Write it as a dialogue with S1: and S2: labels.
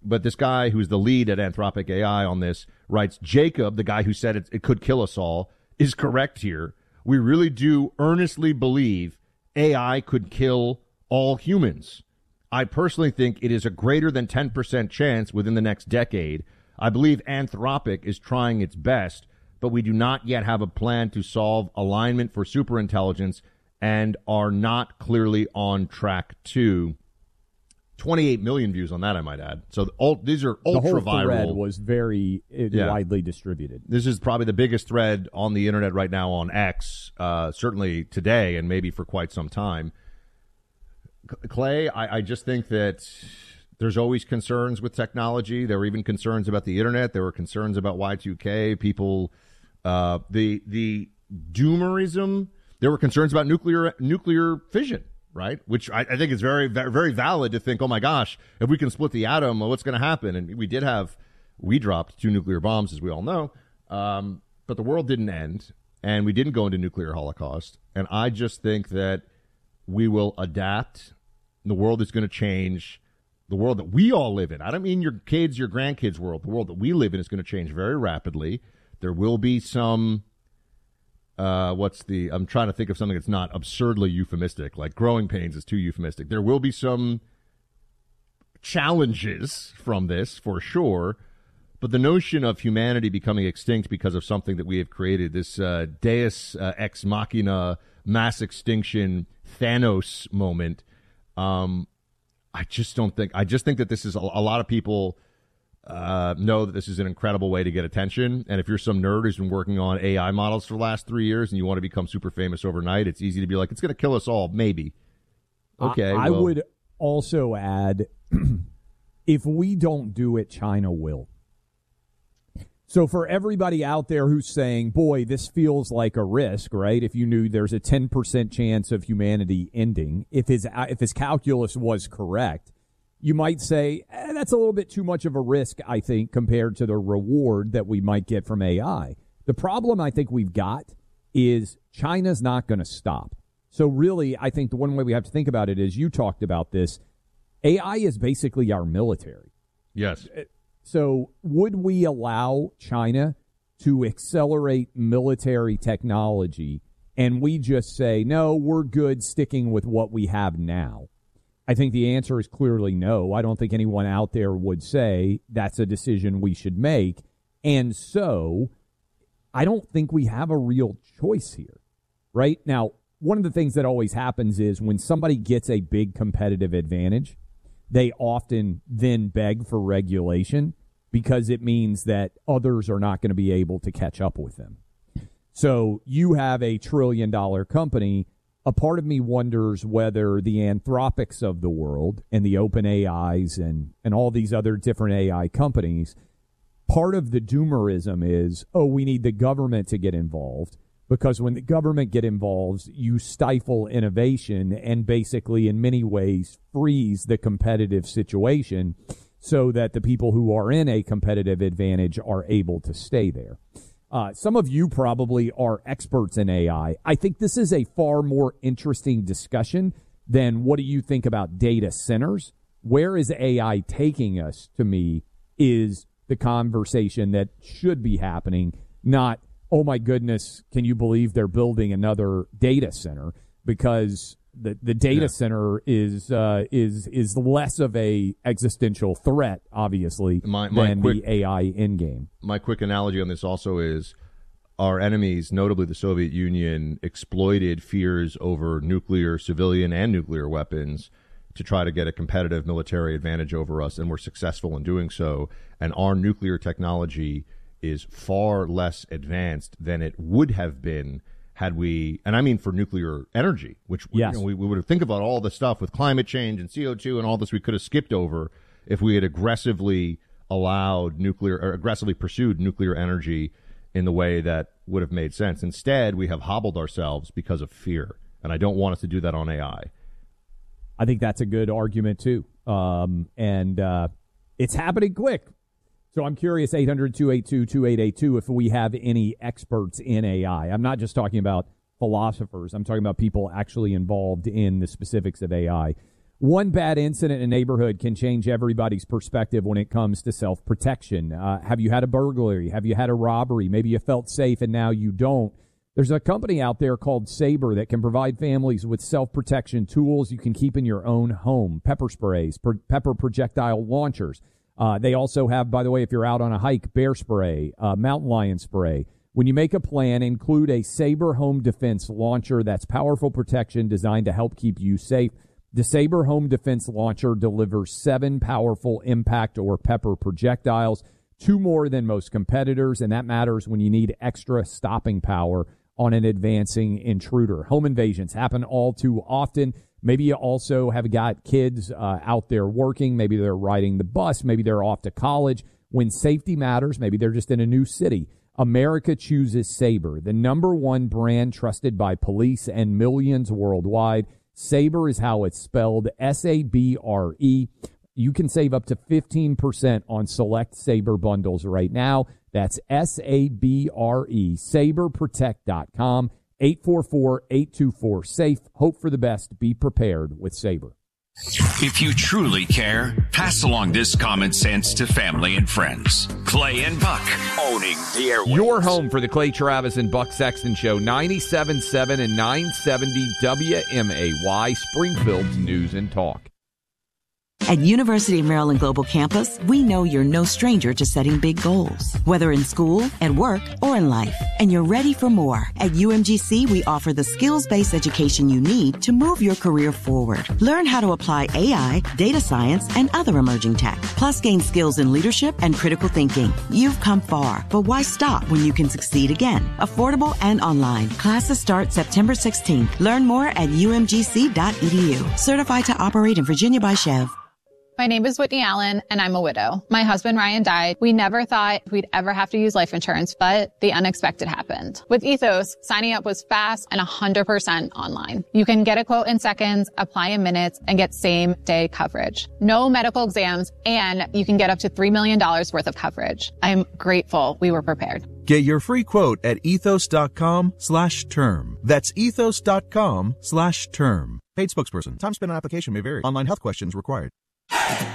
S1: But this guy who's the lead at Anthropic AI on this writes, Jacob, the guy who said it could kill us all, is correct here. We really do earnestly believe AI could kill all humans. I personally think it is a greater than 10% chance within the next decade. I believe Anthropic is trying its best, but we do not yet have a plan to solve alignment for superintelligence and are not clearly on track to. 28 million views on that, I might add. So these are ultra
S2: viral.
S1: The whole
S2: thread was very widely distributed.
S1: This is probably the biggest thread on the internet right now on X, certainly today and maybe for quite some time. Clay, I just think that there's always concerns with technology. There were even concerns about the internet. There were concerns about Y2K. People, the doomerism. There were concerns about nuclear fission. Right, which I think is very, very, very valid to think, oh my gosh, if we can split the atom, what's going to happen? And we dropped 2 nuclear bombs, as we all know, but the world didn't end, and we didn't go into nuclear holocaust. And I just think that we will adapt. The world is going to change. The world that we all live in. I don't mean your kids, your grandkids' world. The world that we live in is going to change very rapidly. There will be some. I'm trying to think of something that's not absurdly euphemistic, like growing pains is too euphemistic. There will be some challenges from this, for sure, but the notion of humanity becoming extinct because of something that we have created, this deus ex machina, mass extinction, Thanos moment, I just think that this is a lot of people know that this is an incredible way to get attention. And if you're some nerd who's been working on AI models for the last 3 years and you want to become super famous overnight, it's easy to be like, it's going to kill us all. Maybe. Okay.
S2: I would also add, if we don't do it, China will. So for everybody out there who's saying, boy, this feels like a risk, right? If you knew there's a 10% chance of humanity ending, if his calculus was correct, you might say, that's a little bit too much of a risk, I think, compared to the reward that we might get from AI. The problem I think we've got is China's not going to stop. So really, I think the one way we have to think about it is, you talked about this, AI is basically our military.
S1: Yes.
S2: So would we allow China to accelerate military technology and we just say, no, we're good sticking with what we have now? I think the answer is clearly no. I don't think anyone out there would say that's a decision we should make. And so I don't think we have a real choice here, right? Now, one of the things that always happens is when somebody gets a big competitive advantage, they often then beg for regulation because it means that others are not going to be able to catch up with them. So you have a $1 trillion company. A part of me wonders whether the Anthropics of the world and the OpenAIs and all these other different AI companies, part of the doomerism is, we need the government to get involved, because when the government get involved, you stifle innovation and basically in many ways freeze the competitive situation so that the people who are in a competitive advantage are able to stay there. Some of you probably are experts in AI. I think this is a far more interesting discussion than what do you think about data centers. Where is AI taking us, to me, is the conversation that should be happening, not, oh my goodness, can you believe they're building another data center? Because the data center is less of a existential threat, obviously, than the AI endgame.
S1: My quick analogy on this also is our enemies, notably the Soviet Union, exploited fears over nuclear, civilian, and nuclear weapons to try to get a competitive military advantage over us, and were successful in doing so. And our nuclear technology is far less advanced than it would have been had we, and I mean for nuclear energy, which
S2: yes.
S1: we would have think about all the stuff with climate change and CO2 and all this we could have skipped over if we had aggressively allowed nuclear, or aggressively pursued nuclear energy in the way that would have made sense. Instead, we have hobbled ourselves because of fear, and I don't want us to do that on AI.
S2: I think that's a good argument too, and it's happening quick. So I'm curious, 800-282-2882, if we have any experts in AI. I'm not just talking about philosophers. I'm talking about people actually involved in the specifics of AI. One bad incident in a neighborhood can change everybody's perspective when it comes to self-protection. Have you had a burglary? Have you had a robbery? Maybe you felt safe and now you don't. There's a company out there called Sabre that can provide families with self-protection tools you can keep in your own home. Pepper sprays, pepper projectile launchers. They also have, by the way, if you're out on a hike, bear spray, mountain lion spray. When you make a plan, include a Sabre Home Defense launcher. That's powerful protection designed to help keep you safe. The Sabre Home Defense launcher delivers 7 powerful impact or pepper projectiles, 2 more than most competitors, and that matters when you need extra stopping power on an advancing intruder. Home invasions happen all too often. Maybe you also have got kids out there working. Maybe they're riding the bus. Maybe they're off to college. When safety matters, maybe they're just in a new city. America chooses Sabre, the #1 brand trusted by police and millions worldwide. Sabre is how it's spelled, S-A-B-R-E. You can save up to 15% on select Sabre bundles right now. That's S-A-B-R-E, SabreProtect.com, 844-824-SAFE. Hope for the best. Be prepared with Sabre.
S3: If you truly care, pass along this common sense to family and friends. Clay and Buck, owning the airwaves.
S4: Your home for the Clay Travis and Buck Sexton Show, 97.7 and 970 WMAY, Springfield's News and Talk.
S5: At University of Maryland Global Campus, we know you're no stranger to setting big goals, whether in school, at work, or in life. And you're ready for more. At UMGC, we offer the skills-based education you need to move your career forward. Learn how to apply AI, data science, and other emerging tech. Plus, gain skills in leadership and critical thinking. You've come far, but why stop when you can succeed again? Affordable and online. Classes start September 16th. Learn more at umgc.edu. Certified to operate in Virginia by Chev.
S6: My name is Whitney Allen, and I'm a widow. My husband, Ryan, died. We never thought we'd ever have to use life insurance, but the unexpected happened. With Ethos, signing up was fast and 100% online. You can get a quote in seconds, apply in minutes, and get same-day coverage. No medical exams, and you can get up to $3 million worth of coverage. I'm grateful we were prepared.
S7: Get your free quote at ethos.com/term. That's ethos.com/term. Paid spokesperson. Time spent on application may vary. Online health questions required.